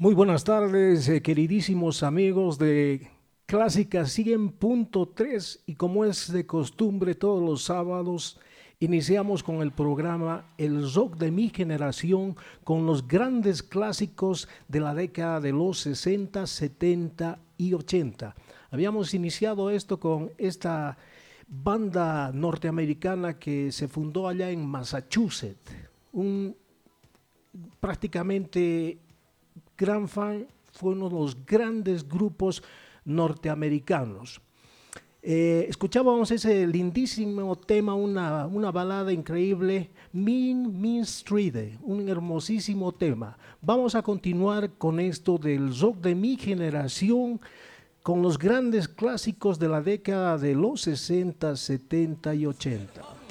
Muy buenas tardes, queridísimos amigos de Clásica 100.3 y como es de costumbre todos los sábados iniciamos con el programa El Rock de mi generación con los grandes clásicos de la década de los 60, 70 y 80. Habíamos iniciado esto con esta banda norteamericana que se fundó allá en Massachusetts, un prácticamente gran fan, fue uno de los grandes grupos norteamericanos. Escuchábamos ese lindísimo tema, una balada increíble, Mean Street, un hermosísimo tema. Vamos a continuar con esto del rock de mi generación, con los grandes clásicos de la década de los 60, 70 y 80.